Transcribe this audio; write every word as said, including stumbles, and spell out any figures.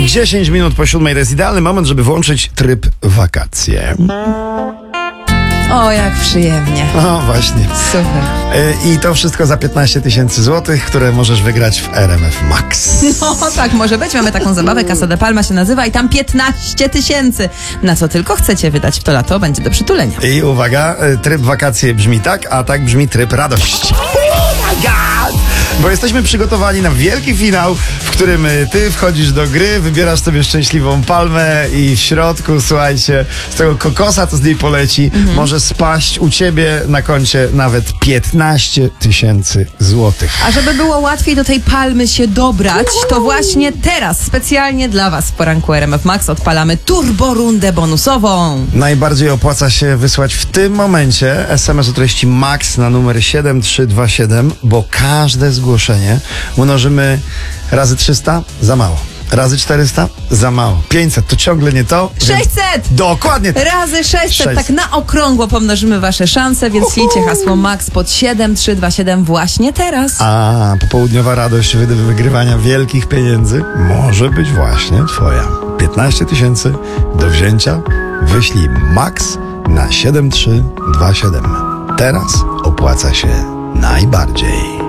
dziesięć minut po siódmej to jest idealny moment, żeby włączyć tryb wakacje. O, jak przyjemnie. O, właśnie. Super. I to wszystko za piętnaście tysięcy złotych, które możesz wygrać w R M F Max. No tak może być. Mamy taką zabawę, Casa de Palma się nazywa i tam piętnaście tysięcy. Na co tylko chcecie wydać w to lato, będzie do przytulenia. I uwaga, tryb wakacje brzmi tak, a tak brzmi tryb radości. Oh my God! Bo jesteśmy przygotowani na wielki finał, w którym ty wchodzisz do gry, wybierasz sobie szczęśliwą palmę i w środku, słuchajcie, z tego kokosa, co z niej poleci, mhm. może spaść u ciebie na koncie nawet piętnaście tysięcy złotych. A żeby było łatwiej do tej palmy się dobrać, to właśnie teraz specjalnie dla was w poranku R M F Max odpalamy turbo rundę bonusową. Najbardziej opłaca się wysłać w tym momencie es em es o treści MAX na numer siedem trzy dwa siedem, bo każde zgłoszenie mnożymy razy trzysta za mało. Razy czterysta? Za mało. pięćset to ciągle nie to. sześćset! Dokładnie. Razy sześćset. sześćset. Tak na okrągło pomnożymy wasze szanse, więc ślijcie hasło MAX pod siedem trzy dwa siedem właśnie teraz. A popołudniowa radość wy- wygrywania wielkich pieniędzy może być właśnie twoja. piętnaście tysięcy do wzięcia. Wyślij MAX na siedem trzy dwa siedem. Teraz opłaca się najbardziej.